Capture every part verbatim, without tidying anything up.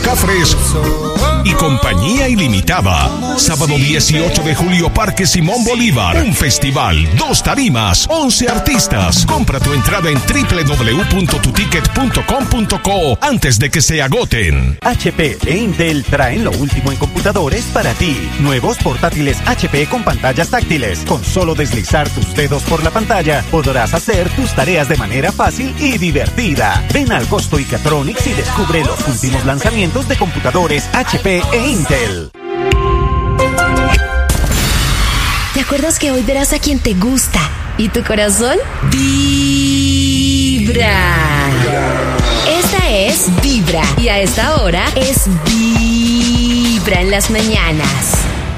Cafres y Compañía Ilimitada. Sábado dieciocho de julio, Parque Simón Bolívar. Un festival, dos tarimas, once artistas. Compra tu entrada en doble u doble u doble u punto tu ticket punto com punto co antes de que se agoten. H P e Intel traen lo último en computadores para ti. Nuevos portátiles H P con pantallas táctiles. Con solo deslizar tus dedos por la pantalla, podrás hacer tus tareas de manera fácil y divertida. Ven al Costo Icatronics y descubre los últimos lanzamientos de computadores H P e Intel. ¿Te acuerdas que hoy verás a quien te gusta y tu corazón vibra? Esta es Vibra y a esta hora es Vibra en las mañanas.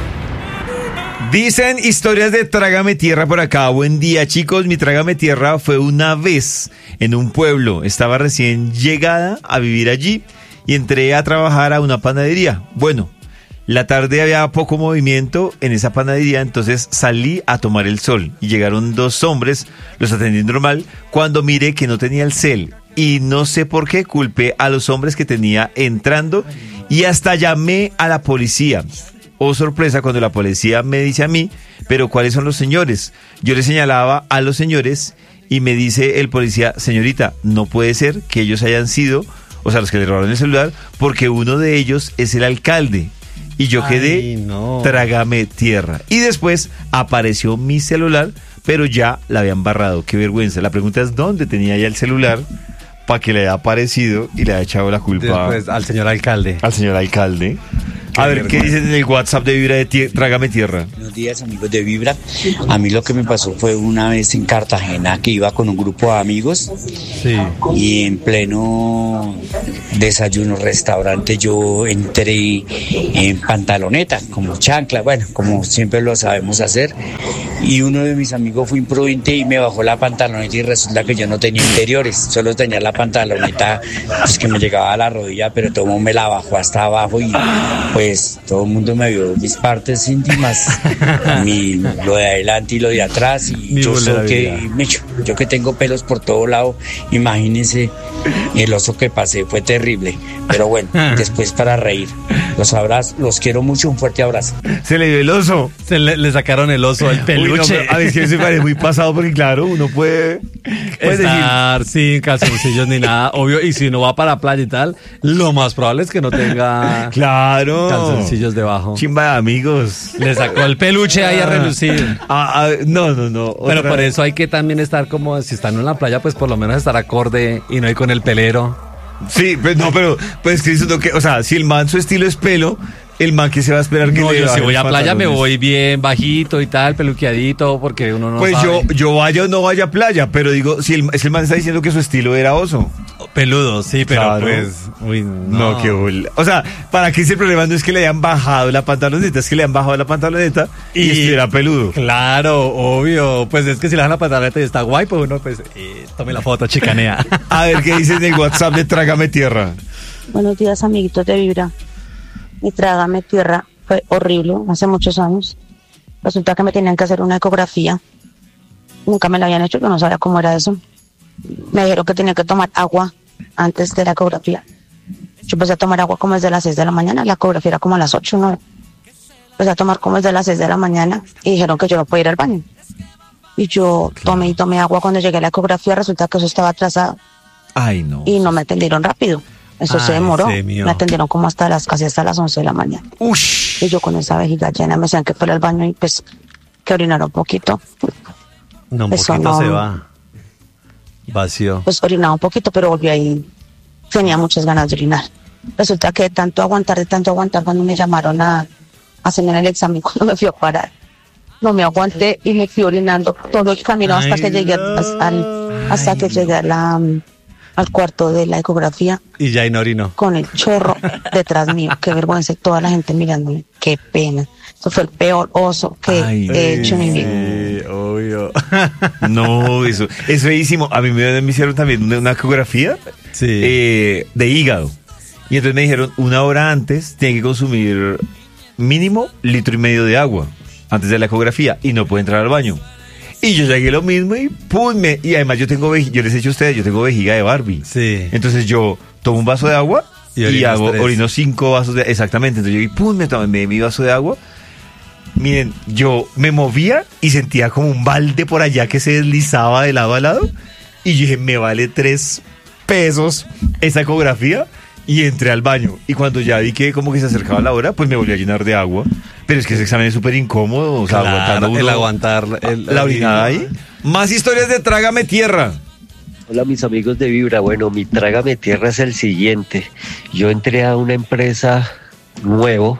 Dicen historias de Trágame Tierra por acá. Buen día, chicos. Mi Trágame Tierra fue una vez en un pueblo. Estaba recién llegada a vivir allí y entré a trabajar a una panadería. Bueno, la tarde había poco movimiento en esa panadería, entonces salí a tomar el sol y llegaron dos hombres, los atendí normal, cuando miré que no tenía el cel y no sé por qué culpé a los hombres que tenía entrando y hasta llamé a la policía. Oh, sorpresa, cuando la policía me dice a mí, pero ¿cuáles son los señores? Yo le señalaba a los señores y me dice el policía, señorita, no puede ser que ellos hayan sido, o sea, los que le robaron el celular, porque uno de ellos es el alcalde. Y yo quedé, Ay, no. Trágame tierra. Y después apareció mi celular, pero ya la habían barrado. Qué vergüenza. La pregunta es, ¿dónde tenía ya el celular para que le haya aparecido y le haya echado la culpa después, al señor alcalde? Al señor alcalde. A ver, ¿qué dicen en el WhatsApp de Vibra de tie- Trágame Tierra? Buenos días, amigos de Vibra. A mí lo que me pasó fue una vez en Cartagena que iba con un grupo de amigos. Sí. Y en pleno desayuno restaurante yo entré en pantaloneta, como chancla, bueno, como siempre lo sabemos hacer. Y uno de mis amigos fue imprudente y me bajó la pantaloneta y resulta que yo no tenía interiores, solo tenía la pantaloneta pues, que me llegaba a la rodilla, pero todo el mundo me la bajó hasta abajo y pues todo el mundo me vio mis partes íntimas, mi, lo de adelante y lo de atrás y Mi yo soy que, vulnerabilidad. me- yo que tengo pelos por todo lado, imagínense el oso que pasé, fue terrible, pero bueno, después para reír. Los abrazo, los quiero mucho, un fuerte abrazo. Se le dio el oso. Se le, le sacaron el oso, el Uy, no, peluche. pero a ver, es que se parece muy pasado porque claro, uno puede, puede decir, Estar sin calzoncillos ni nada, obvio. Y si uno va para la playa y tal, lo más probable es que no tenga claro, calzoncillos debajo. chimba de amigos. Le sacó el peluche ahí a relucir. Ah, ah, no, no, no. Pero otra- por eso hay que también estar como, si están en la playa, pues por lo menos estar acorde y no ir con el pelero. Sí, pues no, pero pues que eso no que, o sea, si el man su estilo es pelo, el man que se va a esperar que No, le yo si bajen voy los a playa me pantalones. voy bien bajito y tal, peluqueadito, porque uno no Pues sabe. yo, yo vaya o no vaya a playa, pero digo, si el, si el man está diciendo que su estilo era oso. Peludo, sí, pero Claro. pues... Uy, No, no, qué bola. O sea, para qué ese problema no es que le hayan bajado la pantaloneta, es que le han bajado la pantaloneta y, Y- estuviera peludo. Claro, obvio. Pues es que si le dan la pantaleta y está guay, pues uno pues eh, tome la foto, chicanea. A ver qué dicen en el WhatsApp de Trágame Tierra. Buenos días, amiguitos de Vibra. Mi Trágame Tierra fue horrible hace muchos años. Resulta que me tenían que hacer una ecografía. Nunca me la habían hecho, yo no sabía cómo era eso. Me dijeron que tenía que tomar agua antes de la ecografía. Yo empecé a tomar agua como desde las seis de la mañana, la ecografía era como a las ocho, ¿no? Empecé a tomar como desde las seis de la mañana y dijeron que yo no podía ir al baño. Y yo tomé y tomé agua cuando llegué a la ecografía, resulta que eso estaba atrasado Ay, no. y no me atendieron rápido. Eso se Ay, demoró. se mío. Me atendieron como hasta las casi hasta las once de la mañana. Ush. Y yo con esa vejiga llena me decían que fuera al baño y pues que orinara un poquito. No, un Eso poquito no. se va. Vacío. Pues orinaba un poquito, pero volví ahí. Tenía muchas ganas de orinar. Resulta que de tanto aguantar, de tanto aguantar, cuando me llamaron a hacer el examen, cuando me fui a parar, no me aguanté y me fui orinando todo el camino hasta Ay, que llegué no. a- al, hasta que llegué a la, al cuarto de la ecografía Y ya no orino. con el chorro detrás mío. Qué vergüenza, y toda la gente mirándome. Qué pena. Eso fue el peor oso que Ay, he hecho en mi vida. Sí, obvio. No, eso es feísimo. A mí me, me hicieron también una, una ecografía Sí. eh, de hígado. Y entonces me dijeron, una hora antes tiene que consumir mínimo litro y medio de agua antes de la ecografía y no puede entrar al baño. Y yo llegué lo mismo y pum, me- y además yo tengo vejiga, yo les he dicho a ustedes, yo tengo vejiga de Barbie. Sí. Entonces yo tomo un vaso de agua Y y, orinas hago, tres. orino cinco vasos de exactamente. Entonces yo y pum, me tomé mi vaso de agua. Miren, yo me movía y sentía como un balde por allá que se deslizaba de lado a lado. Y yo dije, me vale tres pesos esa ecografía. Y entré al baño. Y cuando ya vi que como que se acercaba la hora, pues me volví a llenar de agua. Pero es que ese examen es súper incómodo. O sea, Claro, aguantando uno el aguantar el- la orinada ahí. Más historias de Trágame Tierra. Hola mis amigos de Vibra, bueno, mi trágame tierra es el siguiente. Yo entré a una empresa nuevo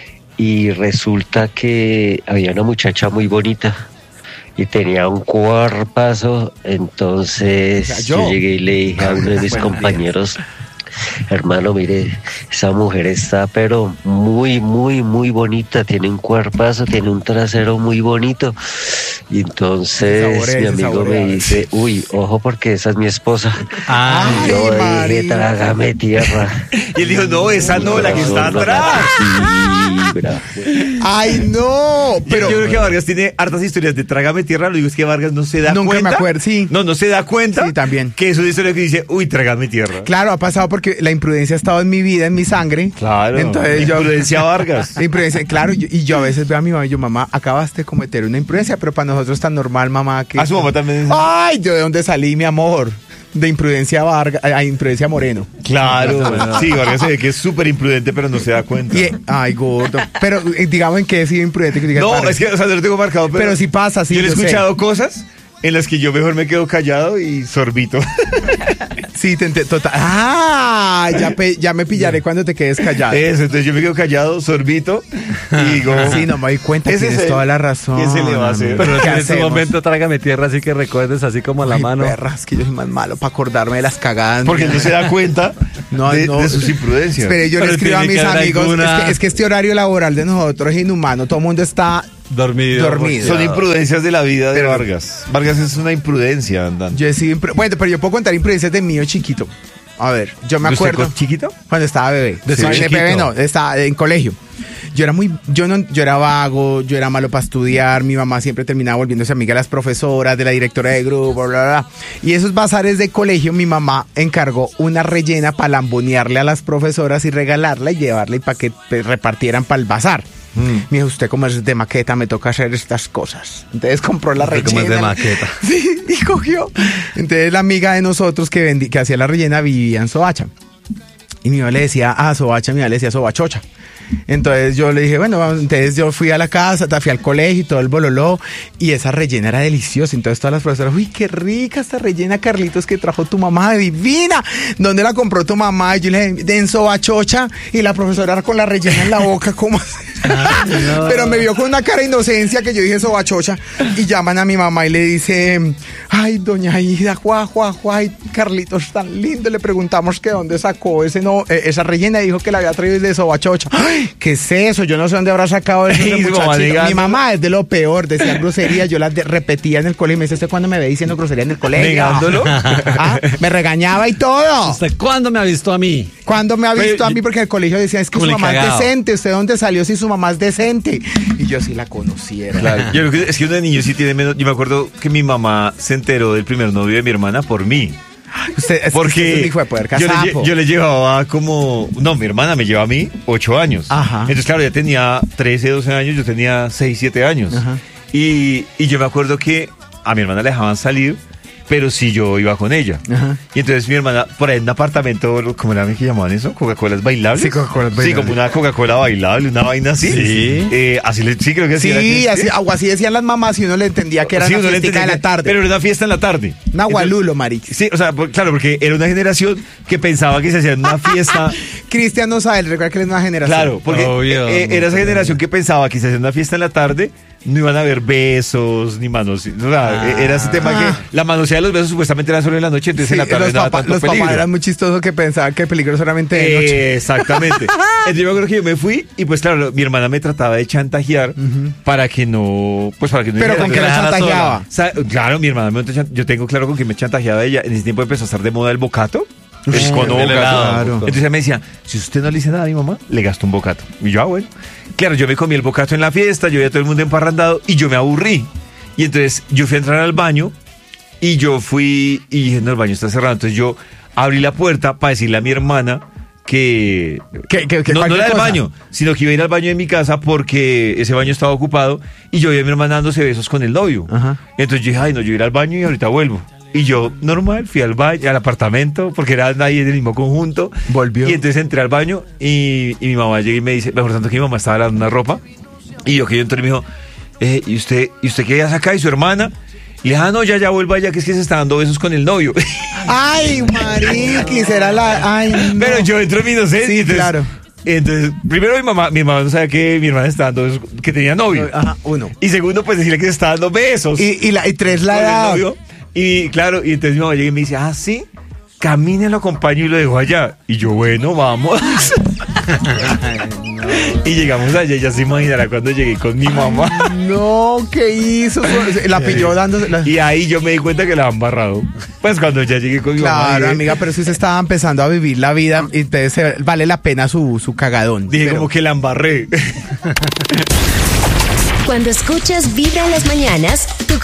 y resulta que había una muchacha muy bonita y tenía un cuerpazo, entonces O sea, yo. yo. llegué y le dije a uno de mis Buenos compañeros, hermano, mire, esa mujer está pero muy, muy, muy bonita, tiene un cuerpazo, tiene un trasero muy bonito. Y entonces Saborea, mi ese amigo saborea. me dice, uy, ojo porque esa es mi esposa. Ay, Y yo dije, María. trágame tierra. Y él dijo, no, esa no, la que está Solo atrás. la Vibra. Ay, no, Pero pero yo creo que Vargas tiene hartas historias de Trágame Tierra. Lo digo es que Vargas no se da Nunca me cuenta. acuerdo, sí. No, no se da cuenta. Sí, también. Que es una historia que dice, uy, Trágame Tierra. claro, ha pasado porque la imprudencia ha estado en mi vida, en mi sangre. Claro. Entonces yo Imprudencia Vargas. La imprudencia, claro, y, y yo a veces veo a mi mamá y yo, mamá, acabaste de cometer una imprudencia, pero para nosotros es tan normal, mamá, que... A su mamá también. Ay, yo de dónde salí, mi amor. De imprudencia Vargas, a imprudencia Moreno. Claro. Sí, Vargas se ve que es súper imprudente, pero no se da cuenta. Y, ay, gordo. Pero eh, digamos en qué he sido imprudente. Que digas, No, Vargas. es que, o sea, no lo tengo marcado, pero... Pero sí pasa, sí, Yo le he yo sé. escuchado cosas en las que yo mejor me quedo callado y sorbito. Sí, te ente- total. Ah, ya, pe- ya me pillaré cuando te quedes callado. Eso, entonces yo me quedo callado, sorbito, y digo... Sí, no me doy cuenta, Ese tienes es el- toda la razón. ¿qué se le va a hacer? amigo. Pero ¿Qué en ese hacemos? momento trágame tierra, así que recuerdes así como a la Ay, mano. perras, que yo soy más malo para acordarme de las cagadas. Porque mías. no se da cuenta No, de, no. de sus imprudencias. Pero yo Pero le escribo a tiene mis que haber amigos, alguna- es, que, es que este horario laboral de nosotros es inhumano, todo el mundo está... Dormido. Dormido. Son imprudencias de la vida de Pero- Vargas. Vargas es una imprudencia andando. Yo he sido impru- bueno, pero yo puedo contar imprudencias de mío chiquito. A ver, yo me ¿De usted acuerdo... con chiquito? Cuando estaba bebé. De No, chiquito. bebé no, estaba en colegio. Yo era muy, yo no, yo era vago, yo era malo para estudiar, mi mamá siempre terminaba volviéndose amiga de las profesoras, de la directora de grupo, bla, bla, bla. Y esos bazares de colegio, mi mamá encargó una rellena para lambonearle a las profesoras y regalarla y llevarla y para que pues, repartieran para el bazar. Mm. Me dijo, usted como es de maqueta, me toca hacer estas cosas. Entonces compró la Usted rellena. como es de maqueta. Sí, y cogió. Entonces la amiga de nosotros que, vendí, que hacía la rellena vivía en Soacha. Y mi mamá le decía, ah, Soacha, mi mamá le decía Sobachocha. Entonces yo le dije, bueno, vamos. Entonces yo fui a la casa, ta- fui al colegio y todo el bololó, y esa rellena era deliciosa. Entonces todas las profesoras, uy, qué rica esta rellena, Carlitos, que trajo tu mamá, divina. ¿Dónde la compró tu mamá? Y yo le dije, en Sobachocha, y la profesora con la rellena en la boca, ¿cómo así? no. Pero me vio con una cara de inocencia que yo dije Sobachocha, y llaman a mi mamá y le dice, ay, doña Ida, juá, juá, juá, ay, Carlitos tan lindo. Le preguntamos que dónde sacó ese no, eh, esa rellena, y dijo que la había traído desde Sobachocha. Ay, ¿qué es eso? Yo no sé dónde habrá sacado eso. ese Y su mamá muchachito. negando. Mi mamá es de lo peor, decía groserías, yo las de- repetía en el colegio, y me dice, ¿usted cuándo me ve diciendo grosería en el colegio? ¿Negándolo? Ah, me regañaba y todo. ¿Usted cuándo me ha visto a mí? ¿Cuándo me ha visto Pero- a mí? Porque en el colegio decían, es que Como su le mamá es cagaba. decente. ¿Usted dónde salió si su mamá es decente? Y yo sí la conociera. Claro. Yo creo que es que uno de niños sí tiene menos. Yo me acuerdo que mi mamá se enteró del primer novio de mi hermana por mí. Usted, es que usted Porque es un hijo de poder yo, le, casapo. lle- yo le llevaba como. No, mi hermana me lleva a mí ocho años. Ajá. Entonces, claro, ella tenía trece, doce años, yo tenía seis, siete años. Ajá. Y, y yo me acuerdo que a mi hermana le dejaban salir, pero sí yo iba con ella. Ajá. Y entonces mi hermana, por ahí en un apartamento, ¿cómo era que llamaban eso? ¿Coca-Colas bailables? Sí, Coca-Colas Sí, bailables. como una Coca-Cola bailable, una vaina así. Sí. Eh, así le, sí, creo que así era Sí, que- así, algo así decían las mamás y uno le entendía que era Sí, una uno le fiestica de entendía, la tarde. Pero era una fiesta en la tarde. Una gualulo, marica. Sí, o sea, por- claro, porque era una generación que pensaba que se hacía una fiesta. Cristian no sabe, recuerda que él es una generación. Claro, porque Obvio, eh, no era esa sé. generación que pensaba que se hacía una fiesta en la tarde, no iban a haber besos ni manos. O sea, Ah. era ese tema que la manoseada de los besos supuestamente era solo en la noche, entonces Sí, en la tarde los no daba papás tanto los peligro. papás eran muy chistosos que pensaban que el peligro solamente de noche. Eh, exactamente. Entonces yo me acuerdo que yo me fui y pues claro, mi hermana me trataba de chantajear para que no, pues para que no Pero dijera con que que lo dejara chantajeaba. Sa- Claro, mi hermana me chan- yo tengo claro con que me chantajeaba ella. En ese tiempo empezó a estar de moda el bocato. El cono el bocato. helado. Claro. Entonces ella me decía, si usted no le dice nada a mi mamá, le gasto un bocato. Y yo, ah, bueno. Claro, yo me comí el bocato en la fiesta, yo veía a todo el mundo emparrandado y yo me aburrí. Y entonces yo fui a entrar al baño y yo fui y dije, no, el baño está cerrado. Entonces yo abrí la puerta para decirle a mi hermana que... ¿Qué- qué- qué- no, no cualquier era del cosa? baño, sino que iba a ir al baño de mi casa porque ese baño estaba ocupado y yo vi a mi hermana dándose besos con el novio. Ajá. Entonces yo dije, ay, no, yo voy a ir al baño y ahorita vuelvo. Y yo, normal, fui al baño, al apartamento, porque era nadie del mismo conjunto. Volvió. Y entonces entré al baño y, y mi mamá llega y me dice, mejor tanto que mi mamá estaba lavando una ropa. Y yo que yo entré y me dijo, eh, ¿y usted, ¿y usted qué hace acá? ¿Y su hermana? Y le dije, ah, no, ya, ya vuelvo allá, que es que se está dando besos con el novio. Ay, mariquis, era la... Ay, no. Pero yo entro en mi inocencia. Sí, entonces- claro. Entonces, primero mi mamá, mi mamá no sabía que mi hermana estaba dando besos, que tenía novio. Ajá, uno. Y segundo, pues decirle que se está dando besos. Y, y, la, y tres la con el edad. novio. Y claro, y entonces mi mamá llega y me dice, ah, sí, camine, lo acompaño y lo dejo allá. Y yo, bueno, vamos. Y llegamos allá, ya se imaginará cuando llegué con mi mamá. No, ¿qué hizo? La pilló dándose... la- Y ahí yo me di cuenta que la han barrado. Pues cuando ya llegué con mi mamá. Claro, dije- amiga, pero si usted estaba empezando a vivir la vida, y entonces eh, vale la pena su, su cagadón. Dije Pero- como que la embarré. Cuando escuchas Vibra en las mañanas, tu